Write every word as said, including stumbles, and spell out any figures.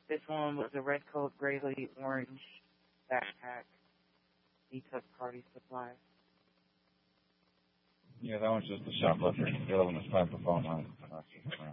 This one was a red coat, gray hoodie, orange backpack. He took party supplies. Yeah, that one's just a shoplifter. The other one is time for phone line.